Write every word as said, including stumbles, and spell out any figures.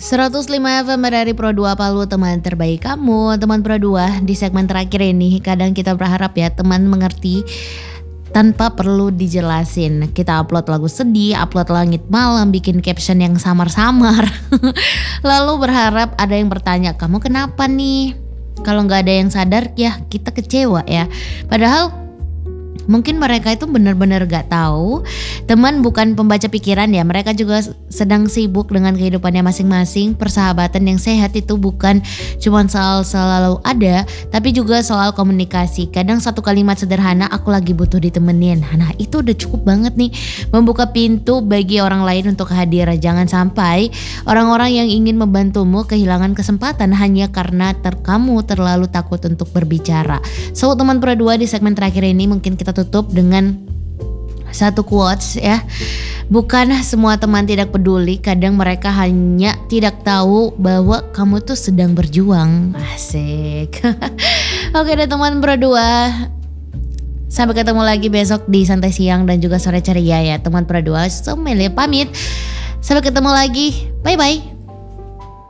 seratus lima F M dari Pro dua Palu, teman terbaik kamu. Teman Pro dua, di segmen terakhir ini kadang kita berharap ya teman mengerti tanpa perlu dijelasin. Kita upload lagu sedih, upload langit malam, bikin caption yang samar-samar. Lalu berharap ada yang bertanya, kamu kenapa nih? Kalau gak ada yang sadar ya kita kecewa ya. Padahal mungkin mereka itu benar-benar gak tahu. Teman bukan pembaca pikiran ya. Mereka juga sedang sibuk dengan kehidupannya masing-masing. Persahabatan yang sehat itu bukan cuma soal selalu ada, tapi juga soal komunikasi. Kadang satu kalimat sederhana, aku lagi butuh ditemenin. Nah itu udah cukup banget nih, membuka pintu bagi orang lain untuk hadir. Jangan sampai orang-orang yang ingin membantumu kehilangan kesempatan hanya karena ter kamu terlalu takut untuk berbicara. So teman Pro dua, di segmen terakhir ini mungkin kita tutup dengan satu quotes ya. Bukan semua teman tidak peduli, kadang mereka hanya tidak tahu bahwa kamu tuh sedang berjuang. Asik. Oke deh teman Pro dua, sampai ketemu lagi besok di Santai Siang dan juga Sore Ceria ya teman Pro dua. So Meli pamit, sampai ketemu lagi, bye bye.